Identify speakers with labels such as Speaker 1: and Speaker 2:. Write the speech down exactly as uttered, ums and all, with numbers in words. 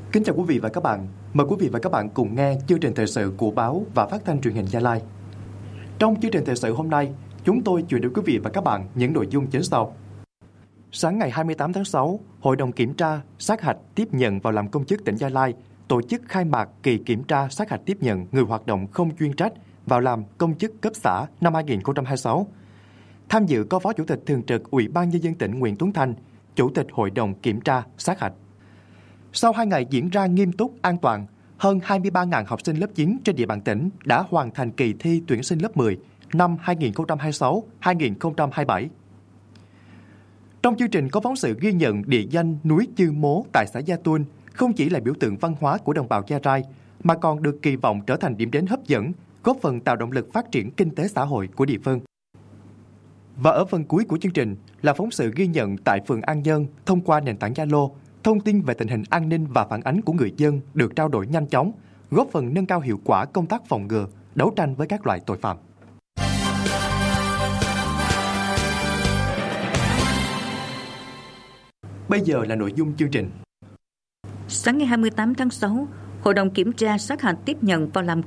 Speaker 1: Kính chào quý vị và các bạn. Mời quý vị và các bạn cùng nghe chương trình thời sự của báo và phát thanh truyền hình Gia Lai. Trong chương trình thời sự hôm nay, chúng tôi chuyển đến quý vị và các bạn những nội dung chính sau. Sáng ngày hai mươi tám tháng sáu, Hội đồng Kiểm tra, Sát hạch tiếp nhận vào làm công chức tỉnh Gia Lai tổ chức khai mạc kỳ kiểm tra sát hạch tiếp nhận người hoạt động không chuyên trách vào làm công chức cấp xã năm hai nghìn không trăm hai mươi sáu. Tham dự có Phó Chủ tịch Thường trực Ủy ban Nhân dân tỉnh Nguyễn Tuấn Thanh, Chủ tịch Hội đồng Kiểm tra, Sát hạch. Sau hai ngày diễn ra nghiêm túc, an toàn, hơn hai mươi ba nghìn học sinh lớp chín trên địa bàn tỉnh đã hoàn thành kỳ thi tuyển sinh lớp mười năm hai nghìn không trăm hai mươi sáu hai nghìn không trăm hai mươi bảy. Trong chương trình có phóng sự ghi nhận địa danh núi Chư Mố tại xã Gia Tuôn không chỉ là biểu tượng văn hóa của đồng bào Gia Rai, mà còn được kỳ vọng trở thành điểm đến hấp dẫn, góp phần tạo động lực phát triển kinh tế xã hội của địa phương. Và ở phần cuối của chương trình là phóng sự ghi nhận tại phường An Nhơn thông qua nền tảng Zalo, thông tin về tình hình an ninh và phản ánh của người dân được trao đổi nhanh chóng, góp phần nâng cao hiệu quả công tác phòng ngừa, đấu tranh với các loại tội phạm. Bây giờ là nội dung chương trình.
Speaker 2: Sáng ngày hai mươi tám tháng sáu, Hội đồng Kiểm tra sát hạch tiếp nhận vào làm